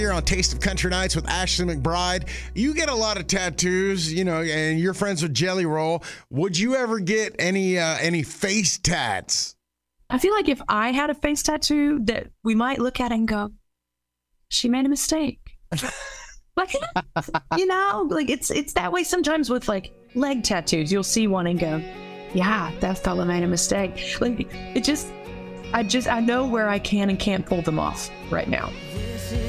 Here on Taste of Country Nights with Ashley McBride. You get a lot of tattoos, and you're friends with Jelly Roll. Would you ever get any face tats? I feel like if I had a face tattoo that we might look at and go, she made a mistake. Like, it's that way sometimes with like leg tattoos. You'll see one and go, yeah, that fella made a mistake. Like I know where I can and can't pull them off right now.